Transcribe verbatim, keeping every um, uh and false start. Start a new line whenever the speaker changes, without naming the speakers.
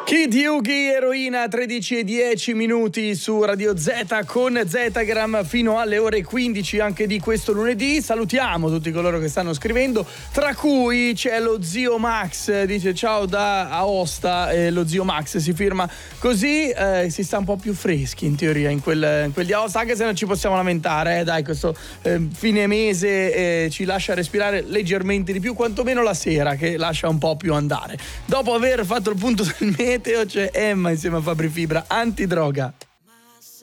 Kid Yugi, Eroina, tredici e dieci minuti su Radio Z con Zetagram fino alle ore quindici anche di questo lunedì. Salutiamo tutti coloro che stanno scrivendo, tra cui c'è lo zio Max, dice ciao da Aosta, eh, lo zio Max si firma così, eh, si sta un po' più freschi in teoria in quel, in quel di Aosta, anche se non ci possiamo lamentare, eh, dai, questo eh, fine mese eh, ci lascia respirare leggermente di più, quantomeno la sera che lascia un po' più andare. Dopo aver fatto il punto del meteo c'è Emma insieme a Fabri Fibra, antidroga.